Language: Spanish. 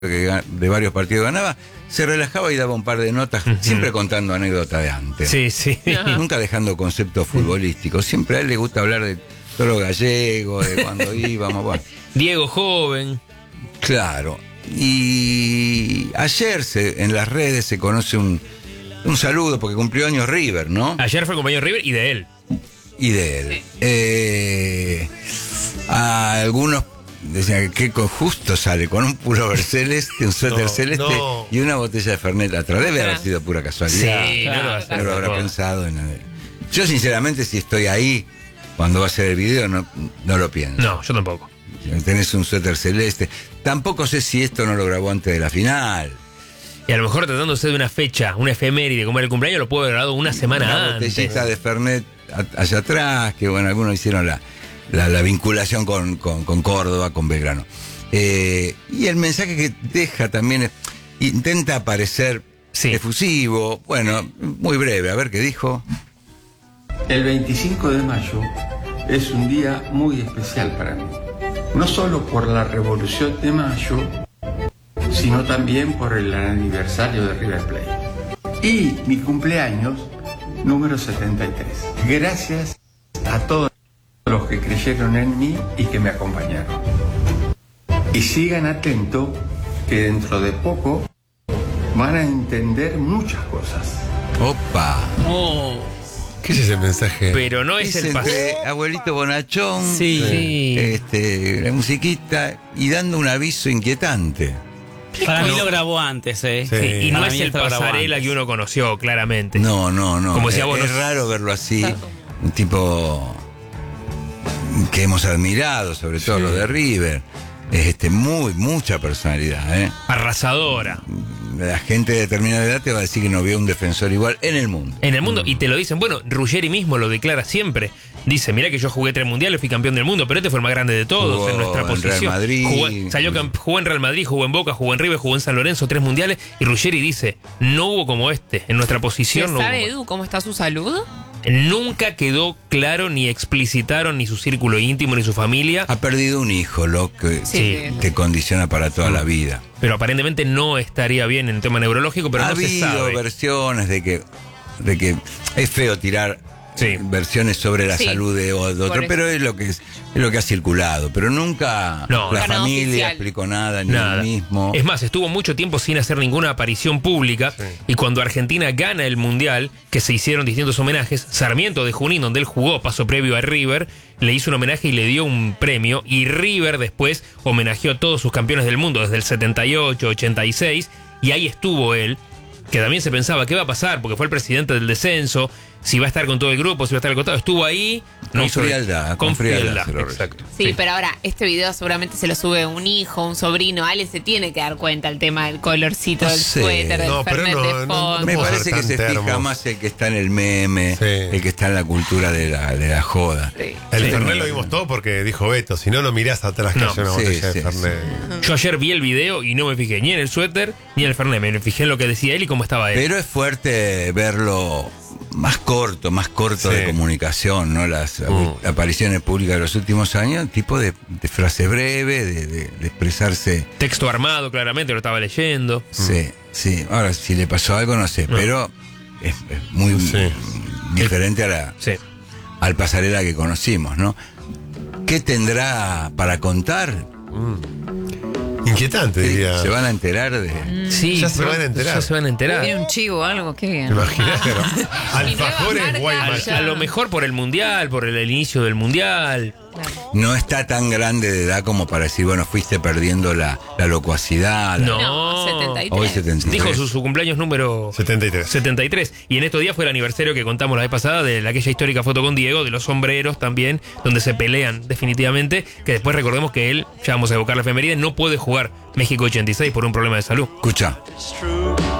de varios partidos ganaba, se relajaba y daba un par de notas, siempre contando anécdotas de antes. Sí. Nunca dejando conceptos futbolísticos. Siempre a él le gusta hablar de todo lo gallego, de cuando íbamos. Bueno. Diego joven. Claro. Y ayer en las redes se conoce un saludo, porque cumplió años River, ¿no? Ayer fue compañero de River y de él. Y de él. A algunos decían que justo sale con un pullover celeste, un suéter celeste y una botella de Fernet atrás. Debe haber sido pura casualidad. Sí, no lo habrá pensado en él. Yo sinceramente, si estoy ahí cuando va a hacer el video, no lo pienso. No, yo tampoco. Tenés un suéter celeste. Tampoco sé si esto no lo grabó antes de la final. Y a lo mejor tratándose de una fecha, una efeméride como era el cumpleaños, lo pudo haber grabado una semana antes. Una botellita de Fernet allá atrás, que bueno, algunos hicieron la vinculación con Córdoba, con Belgrano. Y el mensaje que deja también intenta parecer efusivo, bueno, muy breve, a ver qué dijo. El 25 de mayo es un día muy especial para mí, no solo por la Revolución de Mayo, sino también por el aniversario de River Plate y mi cumpleaños número 73. Gracias a todos los que creyeron en mí y que me acompañaron. Y sigan atentos, que dentro de poco van a entender muchas cosas. ¡Opa! ¿Qué es ese mensaje? Pero no es el entre Abuelito Bonachón, la musiquita y dando un aviso inquietante. Para mí lo grabó antes, Sí, y no es el pasarela que uno conoció, claramente. No. Como decía vos, es raro verlo así. Un tipo que hemos admirado, sobre todo lo de River. Mucha personalidad, Arrasadora. La gente de determinada edad te va a decir que no vio un defensor igual en el mundo. En el mundo, y te lo dicen. Bueno, Ruggeri mismo lo declara siempre. Dice, mirá que yo jugué 3 mundiales, fui campeón del mundo, pero este fue el más grande de todos. Jugó en nuestra posición. Real Madrid. Jugó en Real Madrid, jugó en Boca, jugó en River, jugó en San Lorenzo, 3 mundiales. Y Ruggeri dice, no hubo como este. En nuestra posición no hubo. ¿Sabe, Edu, cómo está su salud? Nunca quedó claro, ni explicitaron ni su círculo íntimo, ni su familia. Ha perdido un hijo, lo que te condiciona para toda la vida. Pero aparentemente no estaría bien en el tema neurológico, pero no se sabe. Ha habido versiones de que es feo tirar versiones sobre la salud de otro, pero es lo que ha circulado. Pero nunca la familia explicó nada, ni él mismo. Es más, estuvo mucho tiempo sin hacer ninguna aparición pública, y cuando Argentina gana el Mundial, que se hicieron distintos homenajes, Sarmiento de Junín, donde él jugó, paso previo a River, le hizo un homenaje y le dio un premio, y River después homenajeó a todos sus campeones del mundo, desde el 78, 86, y ahí estuvo él, que también se pensaba qué va a pasar, porque fue el presidente del descenso, si va a estar con todo el grupo, si va a estar al costado. Estuvo ahí. Con frialdad. Exacto. Sí, pero ahora, este video seguramente se lo sube un hijo, un sobrino. Ale se tiene que dar cuenta el tema del colorcito del suéter, del Fernet de fondo. Me parece que se fija más el que está en el meme, el que está en la cultura de la joda. El Fernet lo vimos todo porque dijo Beto, si no lo mirás atrás que hace una botella de Fernet. Yo ayer vi el video y no me fijé ni en el suéter ni en el Fernet, me fijé en lo que decía él y cómo estaba él. Pero es fuerte verlo más corto de comunicación, ¿no? Las apariciones públicas de los últimos años, tipo de frase breve, de expresarse. Texto armado, claramente, lo estaba leyendo. Sí. Ahora, si le pasó algo, no sé, pero es muy diferente al pasarela que conocimos, ¿no? ¿Qué tendrá para contar? Inquietante, diría. Se van a enterar de. Sí, ya se van a enterar. Ya se van a enterar. Tiene un chivo o algo, qué bien. Imagínate, alfajores Guaymallén. A lo mejor por el Mundial, por el inicio del Mundial. No está tan grande de edad como para decir, bueno, fuiste perdiendo la locuacidad. No, 73. Hoy 73. Dijo su cumpleaños número 73. Y en estos días fue el aniversario que contamos la vez pasada de aquella histórica foto con Diego, de los sombreros también, donde se pelean definitivamente. Que después recordemos que él, ya vamos a evocar la efeméride, no puede jugar México 86 por un problema de salud. Escucha.